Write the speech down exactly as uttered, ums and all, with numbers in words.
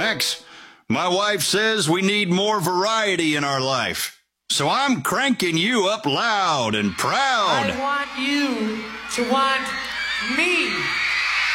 Max. My wife says we need more variety in our life. So I'm cranking you up loud and proud. I want you to want me.